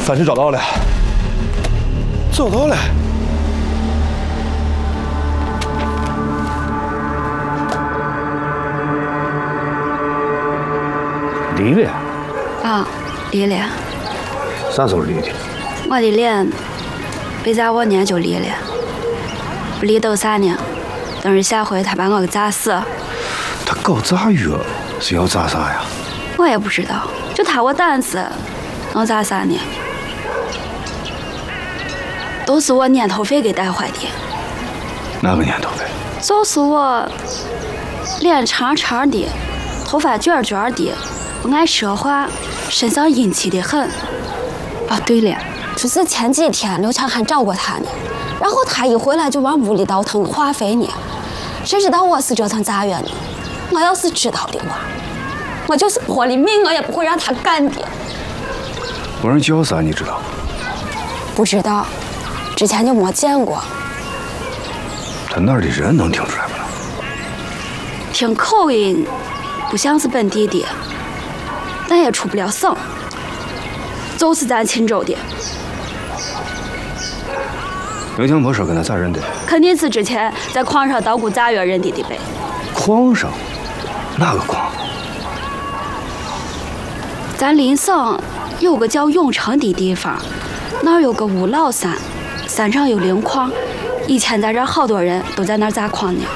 暂时找到了。 找到了。 离了？ 啊，离了。 啥时候离的？ 我的脸没在我年就离了，不离都3年。等是下回他把我给砸死。 他搞炸药是要炸啥呀？ 我也不知道，就他我胆子能砸3年，都是我年头费给带坏的。 哪个年头费？ 就是我脸长长的，头发卷卷的，不爱说话，身上阴气的很。哦，对了，就是前几天刘强还找过他呢，然后他一回来就往屋里倒腾化肥呢，谁知道我是折腾炸药呢？我要是知道的话，我就是泼了命我也不会让他干的。 我人叫啥你知道？ 不知道，之前就没见过。 他那儿的人能听出来不能？ 听口音不像是本地的，但也出不了省，就是咱钦州的。 刘强没说跟他咋认的？ 肯定是之前在矿上捣鼓炸药认的呗。 矿上？哪个矿？ 咱邻省有个叫永城的地方，那儿有个五老山，山上有灵矿，以前在这儿好多人都在那儿砸矿呢。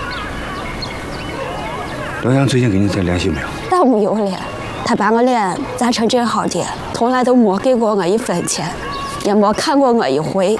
刘强最近跟你再联系没有？ 倒没有了，他把我脸砸成这号的，从来都没给过我1分钱，也没看过我1回。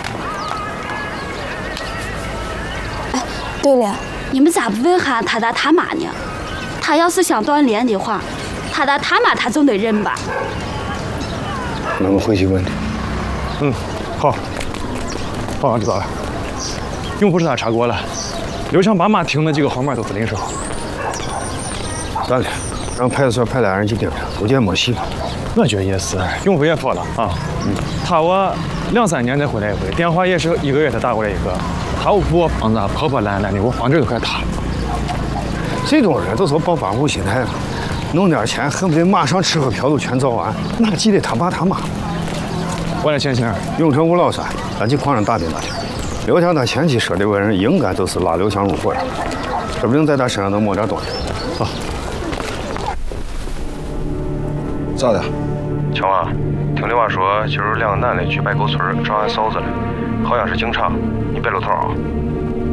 哎，对了，你们咋不问下他大他妈呢？他要是想断联的话，他大他妈他总得认吧？ 我们回去问他。 嗯，好。报上知道了。永福是他查过了，刘强爸妈听那几个号码都是临时号。 咋了？让派出所派2人去盯着，估计也没戏。 我觉得也是，永福也说了啊，他我2、3年才回来一回，电话也是1个月才打过来一个。他屋我房子破破烂烂的，我房子都快塌了。 这种人都说暴发户心态嘛，弄点钱恨不得马上吃喝嫖赌全糟完，哪记得他爸他妈？ 我来钱， 永城五老山，咱去矿上打听打听。刘强他前妻说的人应该都是拉刘强入伙的，说不定在他身上能摸点东西。 好。 咋的？ 强啊，听刘娃说，今儿2个男的去白沟村找俺嫂子了，好像是警察，你别露头啊。